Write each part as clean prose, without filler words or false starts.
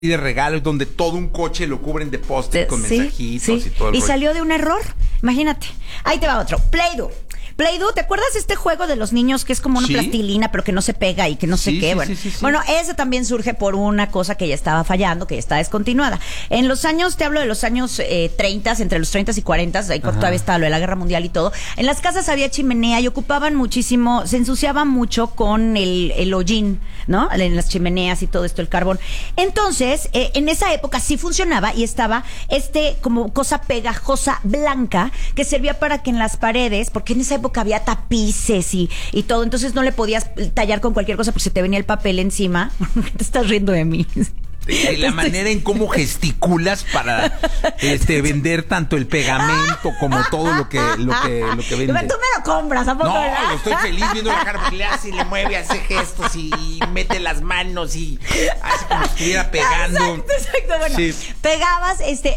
de regalos donde todo un coche lo cubren de post-it con mensajitos y todo el y rollo. salió de un error, imagínate. Ahí te va otro, Play-Doh. Play-Doh, ¿te acuerdas de este juego de los niños que es como una plastilina pero que no se pega y que no sé qué? Bueno, ese también surge por una cosa que ya estaba fallando, que ya está descontinuada. En los años, te hablo de los años 30, entre los 30 y 40, ahí todavía estaba lo de la Guerra Mundial y todo. En las casas había chimenea y ocupaban muchísimo, se ensuciaba mucho con el hollín, ¿no? En las chimeneas y todo esto, el carbón. Entonces, en esa época sí funcionaba y estaba como cosa pegajosa blanca que servía para que en las paredes, porque en esa época había tapices y todo, entonces no le podías tallar con cualquier cosa porque se te venía el papel encima. Te estás riendo de mí. La manera en cómo gesticulas para vender tanto el pegamento como todo lo que vendes. Tú me lo compras, ¿a poco? No, ¿verdad? estoy feliz viendo la cara porque le hace y le mueve, hace gestos y mete las manos y hace como si estuviera pegando. Exacto. Bueno, pegabas,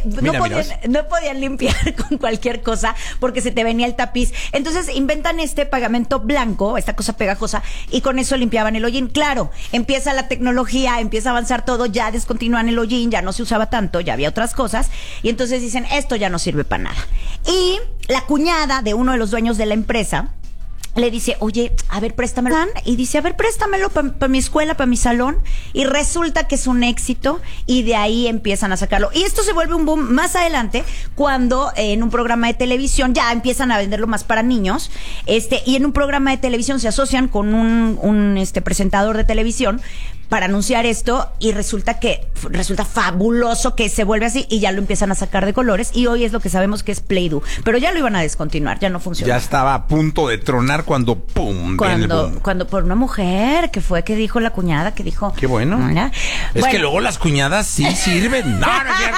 no podían limpiar con cualquier cosa porque se te venía el tapiz. Entonces inventan este pegamento blanco, esta cosa pegajosa, y con eso limpiaban el hollín. Claro, empieza la tecnología, empieza a avanzar todo, ya descontinúan el hollín, ya no se usaba tanto, ya había otras cosas, y entonces dicen, esto ya no sirve para nada. Y la cuñada de uno de los dueños de la empresa le dice, oye, a ver, préstamelo. Y dice, a ver, préstamelo para mi escuela, para mi salón. Y resulta que es un éxito y de ahí empiezan a sacarlo. Y esto se vuelve un boom más adelante cuando en un programa de televisión ya empiezan a venderlo más para niños. Y en un programa de televisión se asocian con un presentador de televisión para anunciar esto y resulta fabuloso que se vuelve así y ya lo empiezan a sacar de colores y hoy es lo que sabemos que es Play-Doh, pero ya lo iban a descontinuar, ya no funciona. Ya estaba a punto de tronar cuando ¡pum! Cuando por una mujer que dijo la cuñada, que dijo... Qué bueno. Es que luego las cuñadas sí sirven. No es cierto.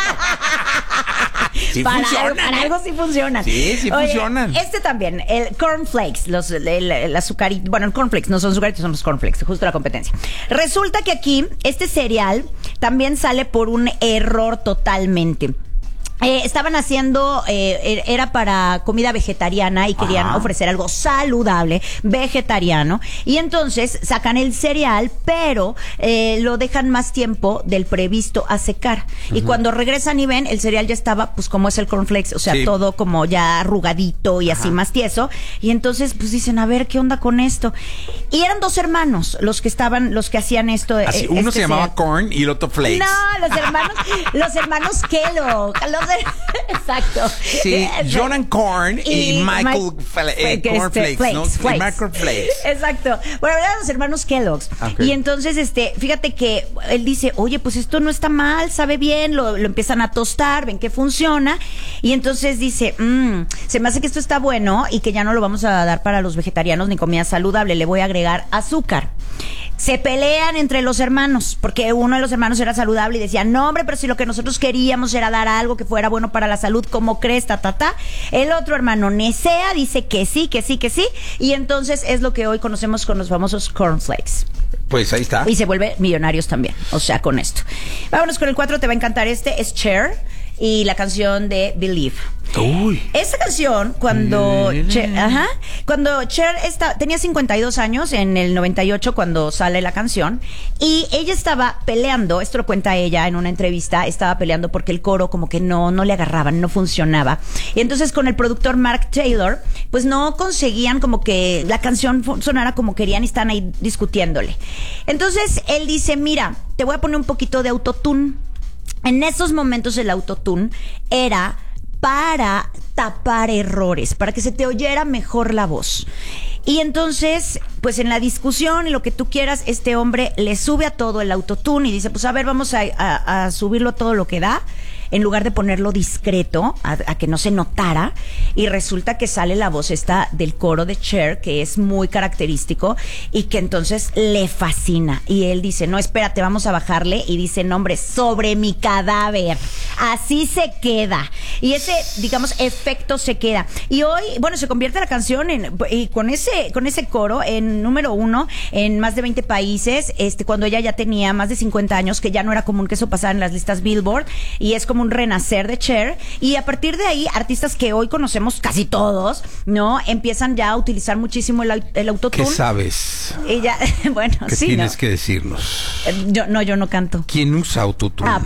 Sí funcionan. Para algo sí funcionan. Sí funcionan. También, el cornflakes, el azucarito, bueno, el cornflakes no son azucaritos, son los cornflakes, justo la competencia. Resulta que aquí, este cereal también sale por un error totalmente. Estaban haciendo, era para comida vegetariana y querían ofrecer algo saludable, vegetariano, y entonces sacan el cereal, pero lo dejan más tiempo del previsto a secar. Y cuando regresan y ven, el cereal ya estaba, pues como es el cornflakes, o sea, todo como ya arrugadito y así más tieso, y entonces pues dicen, a ver, ¿qué onda con esto? Y eran dos hermanos los que hacían esto. Así, uno se llamaba Corn y el otro Flakes. No, los hermanos Kellogg. Exacto. Sí, Jonathan Corn y Michael Cornflakes, ¿no? Michael Flakes. Exacto. Bueno, eran los hermanos Kellogg's. Okay. Y entonces, fíjate que él dice, oye, pues esto no está mal, sabe bien, lo empiezan a tostar, ven que funciona. Y entonces dice, se me hace que esto está bueno y que ya no lo vamos a dar para los vegetarianos ni comida saludable, le voy a agregar azúcar. Se pelean entre los hermanos, porque uno de los hermanos era saludable y decía, no hombre, pero si lo que nosotros queríamos era dar algo que fuera bueno para la salud, ¿cómo crees? El otro hermano necea, dice que sí, y entonces es lo que hoy conocemos con los famosos cornflakes. Pues ahí está. Y se vuelve millonarios también, o sea, con esto. Vámonos con el 4, te va a encantar es Cher y la canción de Believe. Uy. Esta canción, cuando Cher tenía 52 años en el 98 cuando sale la canción, y ella estaba peleando, esto lo cuenta ella en una entrevista, estaba peleando porque el coro como que no le agarraban, no funcionaba. Y entonces con el productor Mark Taylor, pues no conseguían como que la canción sonara como querían y están ahí discutiéndole. Entonces él dice, mira, te voy a poner un poquito de autotune. En esos momentos el autotune era para tapar errores, para que se te oyera mejor la voz. Y entonces, pues en la discusión y lo que tú quieras, este hombre le sube a todo el autotune y dice, pues a ver, vamos a subirlo todo lo que da, en lugar de ponerlo discreto, a que no se notara, y resulta que sale la voz esta del coro de Cher, que es muy característico, y que entonces le fascina. Y él dice, no, espérate, vamos a bajarle, y dice, no hombre, sobre mi cadáver. así se queda. Y ese, digamos, efecto se queda. Y hoy, bueno, se convierte la canción con ese coro en número 1 en más de 20 países, cuando ella ya tenía más de 50 años, que ya no era común que eso pasara en las listas Billboard, y es como un renacer de Cher. Y a partir de ahí, artistas que hoy conocemos casi todos, ¿no? Empiezan ya a utilizar muchísimo el autotune. ¿Qué sabes? Ella, bueno, ¿Qué sí, tienes ¿no? que decirnos? Yo no canto. ¿Quién usa autotune?